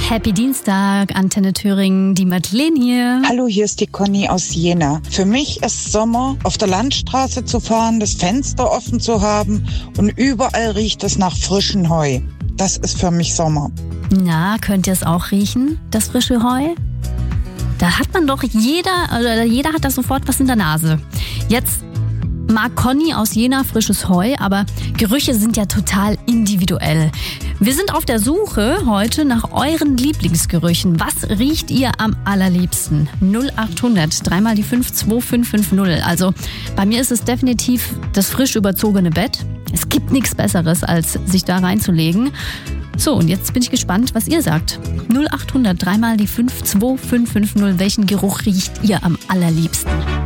Happy Dienstag, Antenne Thüringen, die Madeleine hier. Hallo, hier ist die Conny aus Jena. Für mich ist Sommer, auf der Landstraße zu fahren, das Fenster offen zu haben und überall riecht es nach frischem Heu. Das ist für mich Sommer. Na, könnt ihr es auch riechen, das frische Heu? Da hat man doch jeder hat da sofort was in der Nase. Jetzt mag Conny aus Jena frisches Heu, aber Gerüche sind ja total individuell. Wir sind auf der Suche heute nach euren Lieblingsgerüchen. Was riecht ihr am allerliebsten? 0800 3 mal die 5 2550. Also bei mir ist es definitiv das frisch überzogene Bett. Es gibt nichts Besseres, als sich da reinzulegen. So, und jetzt bin ich gespannt, was ihr sagt. 0800 3 mal die 5 2550. Welchen Geruch riecht ihr am allerliebsten?